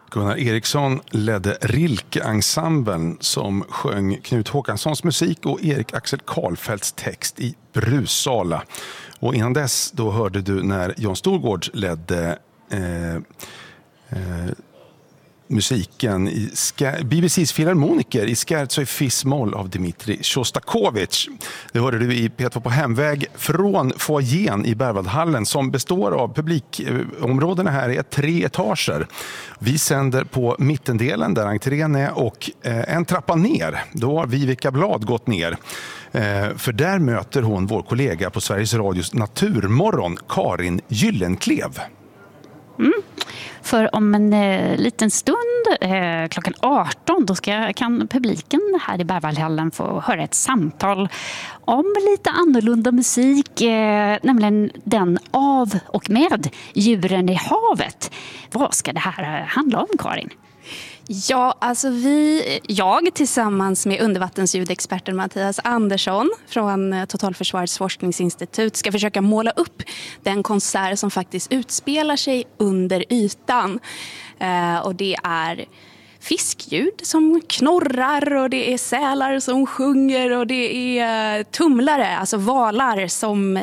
Gunnar Eriksson ledde Rilke-ensemblen som sjöng Knut Håkanssons musik och Erik Axel Karlfeldts text i Brussala. Och innan dess då hörde du när Jon Storgård ledde musiken i BBCs filharmoniker i Scherzo i Fis-moll av Dmitrij Sjostakovitj. Det hörde du i P2 på hemväg från foajén i Berwaldhallen som består av publikområdena här är 3 etager. Vi sänder på mittendelen där entrén är och en trappa ner. Då har Vivica Blad gått ner. För där möter hon vår kollega på Sveriges Radios Naturmorgon, Karin Gyllenklev. För om en liten stund, klockan 18, då kan publiken här i Berwaldhallen få höra ett samtal om lite annorlunda musik, nämligen den av och med djuren i havet. Vad ska det här handla om, Karin? Ja, alltså jag tillsammans med undervattensljudexperten Mattias Andersson från Totalförsvarets forskningsinstitut ska försöka måla upp den konsert som faktiskt utspelar sig under ytan. Och det är fiskljud som knorrar och det är sälar som sjunger och det är tumlare, alltså valar som